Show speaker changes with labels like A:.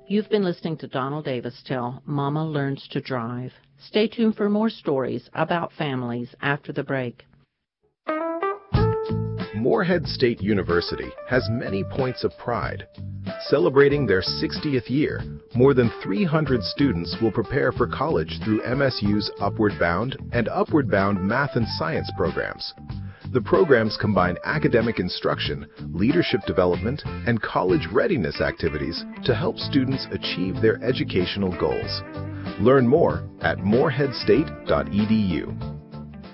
A: You've been listening to Donald Davis tell Mama Learns to Drive. Stay tuned for more stories about families after the break.
B: Morehead State University has many points of pride. Celebrating their 60th year, more than 300 students will prepare for college through MSU's Upward Bound and Upward Bound Math and Science programs. The programs combine academic instruction, leadership development, and college readiness activities to help students achieve their educational goals. Learn more at moreheadstate.edu.